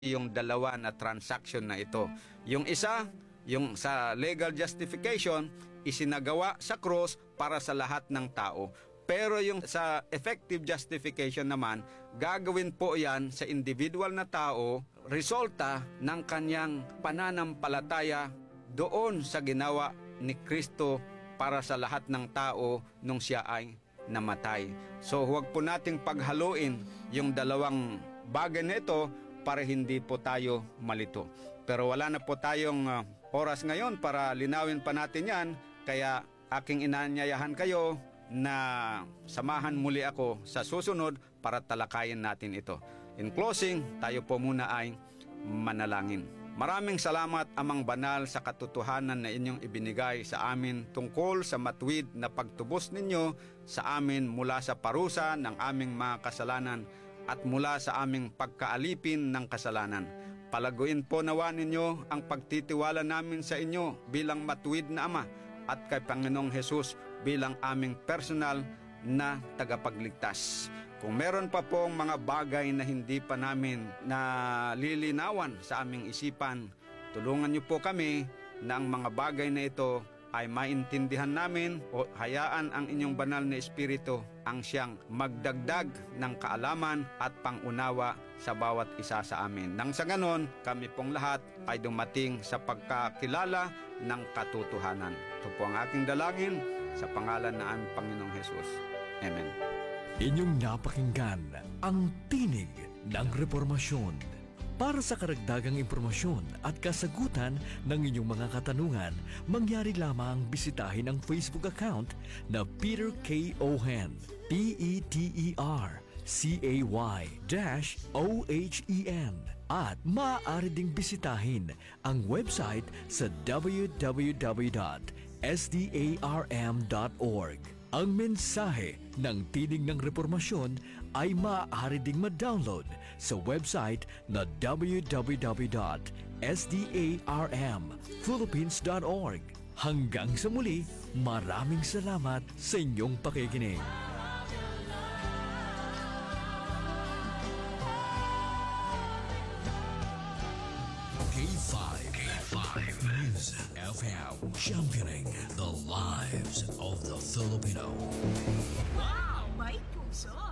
yung dalawa na transaction na ito. Yung isa, yung sa legal justification, isinagawa sa cross para sa lahat ng tao. Pero yung sa effective justification naman, gagawin po yan sa individual na tao, resulta ng kanyang pananampalataya doon sa ginawa ni Kristo para sa lahat ng tao nung siya ay namatay. So huwag po nating paghaluin yung dalawang bagay na ito para hindi po tayo malito. Pero wala na po tayong oras ngayon para linawin pa natin yan, kaya aking inaanyayahan kayo na samahan muli ako sa susunod para talakayin natin ito. In closing, tayo po muna ay manalangin. Maraming salamat, Amang Banal, sa katotohanan na inyong ibinigay sa amin tungkol sa matuwid na pagtubos ninyo sa amin mula sa parusa ng aming mga kasalanan at mula sa aming pagkaalipin ng kasalanan. Palaguin po nawa ninyo ang pagtitiwala namin sa inyo bilang matuwid na Ama at kay Panginoong Hesus bilang aming personal na tagapagligtas. Kung meron pa pong mga bagay na hindi pa namin nalilinawan sa aming isipan, tulungan niyo po kami na ang mga bagay na ito ay maintindihan namin o hayaan ang inyong banal na Espiritu ang siyang magdagdag ng kaalaman at pangunawa sa bawat isa sa amin. Nang sa ganon, kami pong lahat ay dumating sa pagkakilala ng katotohanan. Ito po ang aking dalangin sa pangalan ng aming Panginoong Hesus. Amen. Inyong napakinggan ang Tinig ng Reformasyon. Para sa karagdagang impormasyon at kasagutan ng inyong mga katanungan, mangyari lamang bisitahin ang Facebook account na Peter K. Ohen, PETERCAY-OHEN, at maaari ding bisitahin ang website sa www.sdarm.org. Ang mensahe ng Tinig ng Reformasyon ay maaari ding ma-download sa website na www.sdarmphilippines.org. Hanggang sa muli, maraming salamat sa inyong pakikinig. K5 News FM, championing the lives of the Filipino. Wow! May puso!